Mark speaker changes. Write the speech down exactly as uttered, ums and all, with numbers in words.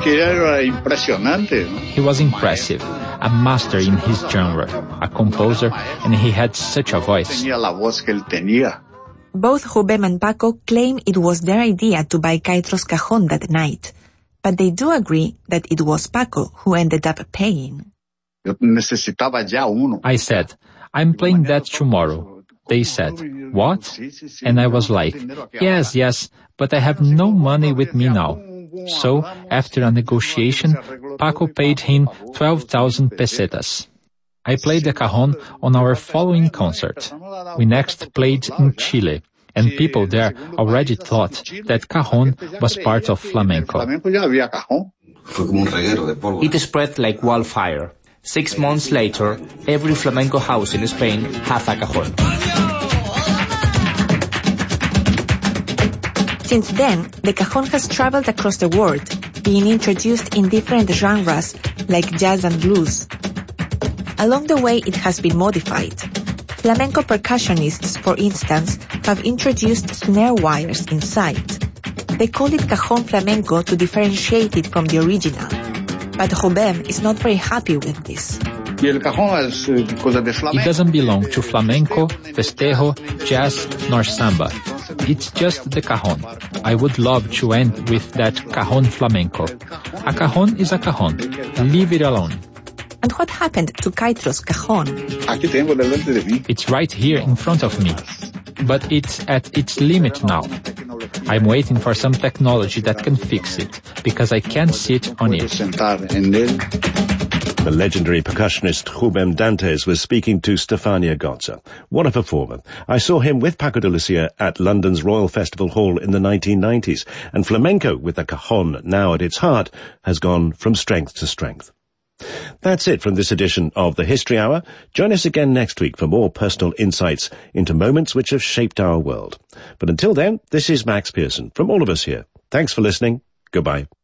Speaker 1: que era impresionante, ¿no?
Speaker 2: He was impressive, a master in his genre, a composer, and he had such a voice.
Speaker 1: Tenía la voz que él tenía.
Speaker 3: Both Rubem and Paco claim it was their idea to buy Caetros cajon that night, but they do agree that it was Paco who ended up paying.
Speaker 1: Yo necesitaba ya uno.
Speaker 2: I said, I'm playing that tomorrow. They said, what? And I was like, yes, yes, but I have no money with me now. So, after a negotiation, Paco paid him twelve thousand pesetas. I played the cajon on our following concert. We next played in Chile, and people there already thought that cajon was part of flamenco.
Speaker 4: It spread like wildfire. Six months later, every flamenco house in Spain has a cajon.
Speaker 3: Since then, the cajon has traveled across the world, being introduced in different genres like jazz and blues. Along the way, it has been modified. Flamenco percussionists, for instance, have introduced snare wires inside. They call it cajon flamenco to differentiate it from the original. But Rubem is not very happy with this.
Speaker 2: It doesn't belong to flamenco, festejo, jazz, nor samba. It's just the cajon. I would love to end with that cajon flamenco. A cajon is a cajon. Leave it alone.
Speaker 3: And what happened to Caetros cajon?
Speaker 2: It's right here in front of me. But it's at its limit now. I'm waiting for some technology that can fix it, because I can't sit on it.
Speaker 5: The legendary percussionist Rubem Dantes was speaking to Stefania Gotza. What a performer. I saw him with Paco de Lucia at London's Royal Festival Hall in the nineteen nineties, and flamenco, with the cajon now at its heart, has gone from strength to strength. That's it from this edition of the History Hour. Join us again next week for more personal insights into moments which have shaped our world. But until then, this is Max Pearson from all of us here. Thanks for listening. Goodbye.